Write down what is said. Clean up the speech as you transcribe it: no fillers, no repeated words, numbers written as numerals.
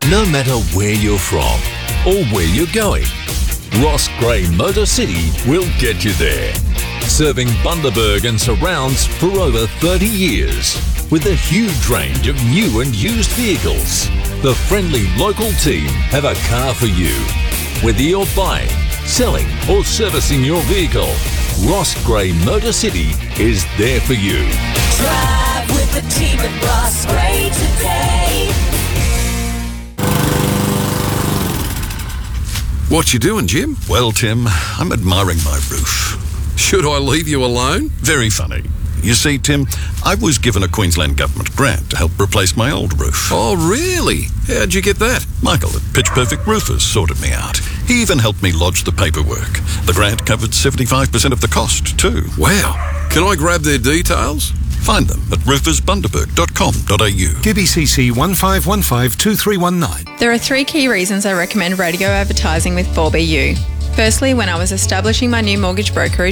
No matter where you're from or where you're going, Ross Gray Motor City will get you there. Serving Bundaberg and surrounds for over 30 years with a huge range of new and used vehicles. The friendly local team have a car for you. Whether you're buying, selling or servicing your vehicle, Ross Gray Motor City is there for you. Drive with the team at Ross Gray today. What you doing, Jim? Well, Tim, I'm admiring my roof. Should I leave you alone? Very funny. You see, Tim, I was given a Queensland Government grant to help replace my old roof. Oh, really? How'd you get that? Michael at Pitch Perfect Roofers sorted me out. He even helped me lodge the paperwork. The grant covered 75% of the cost, too. Wow. Can I grab their details? Find them at roofersbundaberg.com.au. QBCC 15152319. There are 3 key reasons I recommend radio advertising with 4BU. Firstly, when I was establishing my new mortgage brokerage,